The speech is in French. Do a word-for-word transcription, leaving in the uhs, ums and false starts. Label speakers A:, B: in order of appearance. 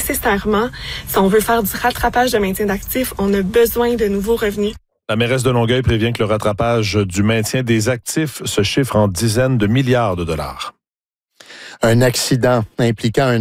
A: nécessairement, si on veut faire du rattrapage de maintien d'actifs, on a besoin de nouveaux revenus.
B: La mairesse de Longueuil prévient que le rattrapage du maintien des actifs se chiffre en dizaines de milliards de dollars.
C: Un accident impliquant un